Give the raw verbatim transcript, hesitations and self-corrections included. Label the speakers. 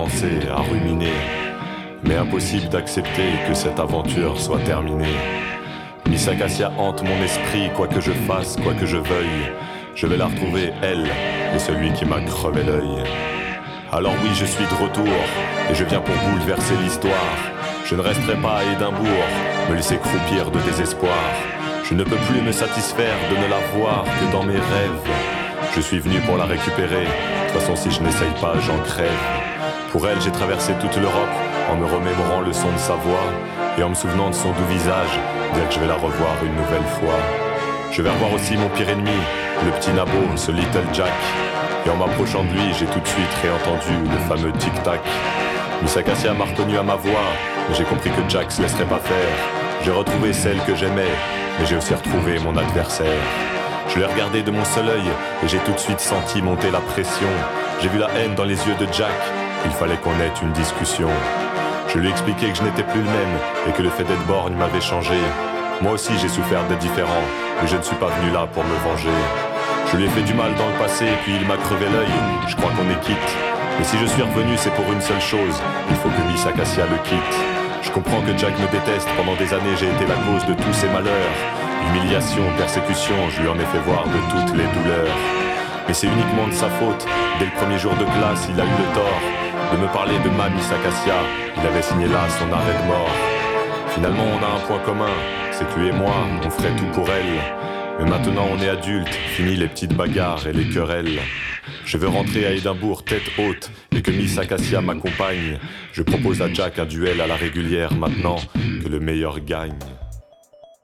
Speaker 1: penser, à ruminer. Mais impossible d'accepter que cette aventure soit terminée. Miss Acacia hante mon esprit, quoi que je fasse, quoi que je veuille. Je vais la retrouver, elle, et celui qui m'a crevé l'œil. Alors oui, je suis de retour, et je viens pour bouleverser l'histoire. Je ne resterai pas à Édimbourg, me laisser croupir de désespoir. Je ne peux plus me satisfaire de ne la voir que dans mes rêves. Je suis venu pour la récupérer, de toute façon si je n'essaye pas, j'en crève. Pour elle, j'ai traversé toute l'Europe, en me remémorant le son de sa voix, et en me souvenant de son doux visage, dire que je vais la revoir une nouvelle fois. Je vais revoir aussi mon pire ennemi, le petit Nabo, ce Little Jack. Et en m'approchant de lui, j'ai tout de suite réentendu le fameux tic-tac. Miss Acacia m'a reconnu à ma voix, mais j'ai compris que Jack se laisserait pas faire. J'ai retrouvé celle que j'aimais, mais j'ai aussi retrouvé mon adversaire. Je l'ai regardé de mon seul œil, et j'ai tout de suite senti monter la pression. J'ai vu la haine dans les yeux de Jack, il fallait qu'on ait une discussion. Je lui ai expliqué que je n'étais plus le même, et que le fait d'être borgne m'avait changé. Moi aussi j'ai souffert d'être différent, mais je ne suis pas venu là pour me venger. Je lui ai fait du mal dans le passé, puis il m'a crevé l'œil, je crois qu'on est quitte. Mais si je suis revenu, c'est pour une seule chose, il faut que Miss Acacia le quitte. Je comprends que Jack me déteste, pendant des années j'ai été la cause de tous ses malheurs. Humiliation, persécution, je lui en ai fait voir de toutes les douleurs. Mais c'est uniquement de sa faute, dès le premier jour de classe, il a eu le tort de me parler de ma Miss Acacia, il avait signé là son arrêt de mort. Finalement on a un point commun, c'est que lui et moi, on ferait tout pour elle. Mais maintenant on est adultes, fini les petites bagarres et les querelles. Je veux rentrer à Édimbourg tête haute et que Miss Acacia m'accompagne. Je propose à Jack un duel à la régulière maintenant, que le meilleur gagne.